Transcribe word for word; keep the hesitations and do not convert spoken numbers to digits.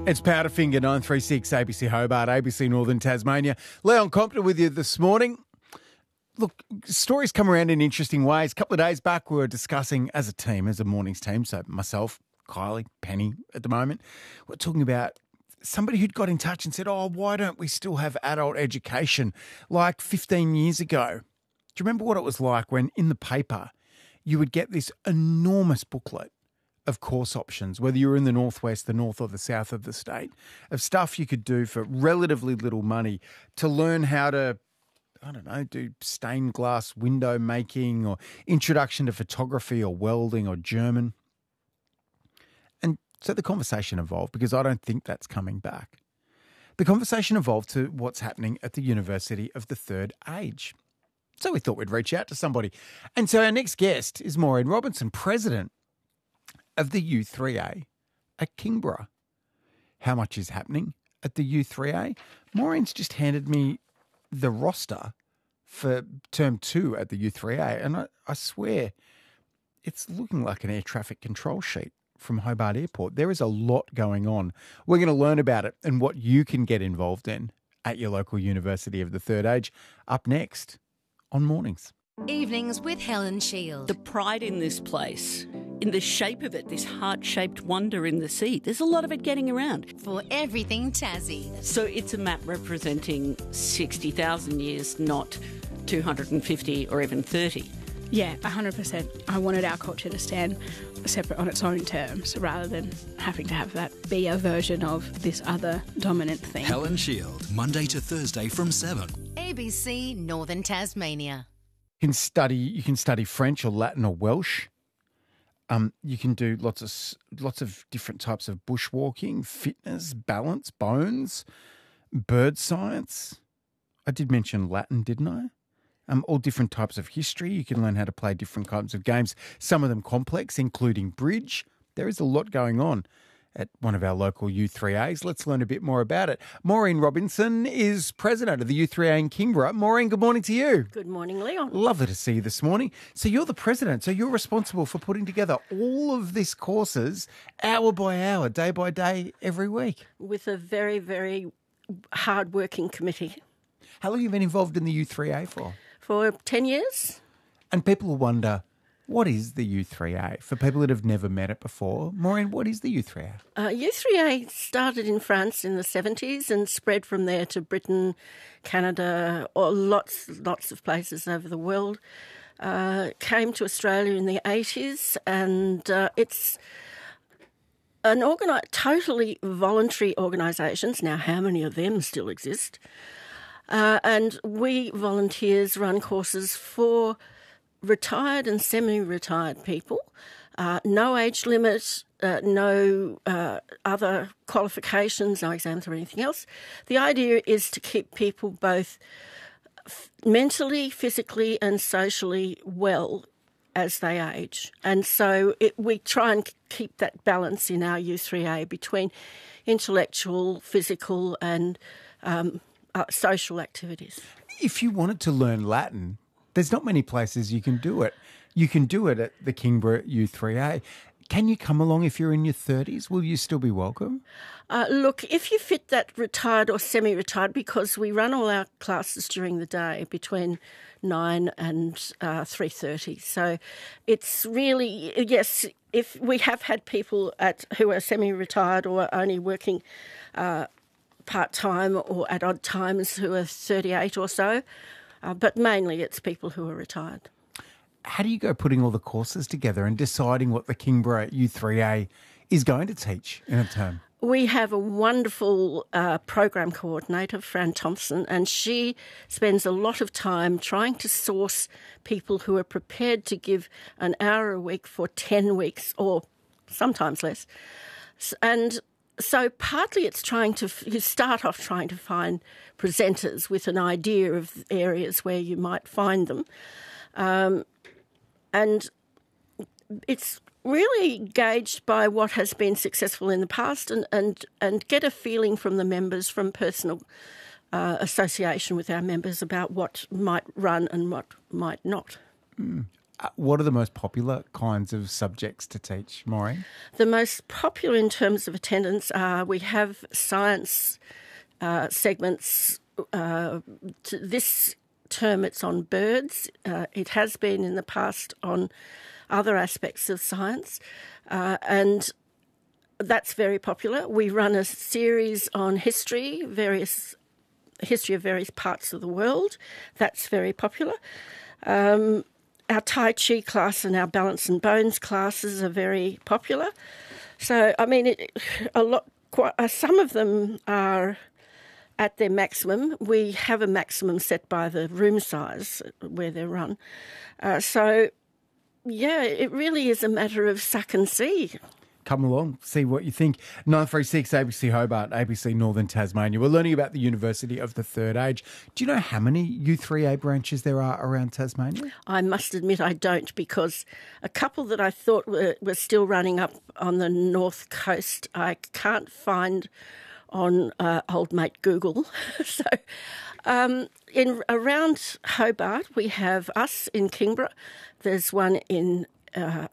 It's Powderfinger, nine three six, A B C Hobart, A B C Northern Tasmania. Leon Compton with you this morning. Look, stories come around in interesting ways. A couple of days back, we were discussing as a team, as a morning's team, so myself, Kylie, Penny at the moment, we're talking about somebody who'd got in touch and said, oh, why don't we still have adult education like fifteen years ago? Do you remember what it was like when in the paper you would get this enormous booklet of course options, whether you were in the northwest, the north or the south of the state, of stuff you could do for relatively little money to learn how to, I don't know, do stained glass window making or introduction to photography or welding or German. And so the conversation evolved because I don't think that's coming back. The conversation evolved to what's happening at the University of the Third Age. So we thought we'd reach out to somebody. And so our next guest is Maureen Robinson, president of the U three A at Kingborough. How much is happening at the U three A? Maureen's just handed me the roster for term two at the U three A, and I, I swear it's looking like an air traffic control sheet from Hobart Airport. There is a lot going on. We're going to learn about it and what you can get involved in at your local University of the Third Age up next on Mornings. Evenings with Helen Shield. The pride in this place, in the shape of it, this heart-shaped wonder in the sea. There's a lot of it getting around. For everything Tassie. So it's a map representing sixty thousand years, not two hundred fifty or even thirty. Yeah, one hundred percent. I wanted our culture to stand separate on its own terms rather than having to have that be a version of this other dominant thing. Helen Shield, Monday to Thursday from seven. A B C Northern Tasmania. You can study. You can study French or Latin or Welsh. Um, you can do lots of lots of different types of bushwalking, fitness, balance, bones, bird science. I did mention Latin, didn't I? Um, all different types of history. You can learn how to play different kinds of games. Some of them complex, including bridge. There is a lot going on at one of our local U three As. Let's learn a bit more about it. Maureen Robinson is president of the U three A in Kingborough. Maureen, good morning to you. Good morning, Leon. Lovely to see you this morning. So you're the president, so you're responsible for putting together all of these courses hour by hour, day by day, every week. With a very, very hard-working committee. How long have you been involved in the U three A for? For ten years. And people will wonder, what is the U three A? For people that have never met it before, Maureen, what is the U three A? Uh, U three A started in France in the seventies and spread from there to Britain, Canada, or lots, lots of places over the world. Uh, came to Australia in the eighties, and uh, it's an organi- totally voluntary organisation. Now, how many of them still exist? Uh, and we volunteers run courses for retired and semi-retired people, uh, no age limit, uh, no uh, other qualifications, no exams or anything else. The idea is to keep people both f- mentally, physically and socially well as they age. And so it, we try and keep that balance in our U three A between intellectual, physical and um, uh, social activities. If you wanted to learn Latin, there's not many places you can do it. You can do it at the Kingborough U three A. Can you come along if you're in your thirties? Will you still be welcome? Uh, look, if you fit that retired or semi-retired, because we run all our classes during the day between nine and uh, three thirty. So it's really, yes, if we have had people at who are semi-retired or are only working uh, part-time or at odd times who are thirty-eight or so, Uh, but mainly it's people who are retired. How do you go putting all the courses together and deciding what the Kingborough U three A is going to teach in a term? We have a wonderful uh, program coordinator, Fran Thompson, and she spends a lot of time trying to source people who are prepared to give an hour a week for ten weeks or sometimes less. And so partly it's trying to, you start off trying to find presenters with an idea of areas where you might find them. Um, and it's really gauged by what has been successful in the past and, and, and get a feeling from the members, from personal uh, association with our members about what might run and what might not. Mm. Uh, What are the most popular kinds of subjects to teach, Maureen? The most popular in terms of attendance are we have science uh, segments. Uh, to this term it's on birds. Uh, it has been in the past on other aspects of science. Uh, and that's very popular. We run a series on history, various history of various parts of the world. That's very popular. Um, our Tai Chi class and our Balance and Bones classes are very popular. So, I mean, it, a lot. Quite, uh, some of them are at their maximum. We have a maximum set by the room size where they're run. Uh, so, yeah, it really is a matter of suck and see. Come along, see what you think. nine three six A B C Hobart, A B C Northern Tasmania. We're learning about the University of the Third Age. Do you know how many U three A branches there are around Tasmania? I must admit I don't, because a couple that I thought were, were still running up on the north coast, I can't find on uh, old mate Google. so um, in around Hobart, we have us in Kingborough. There's one in uh,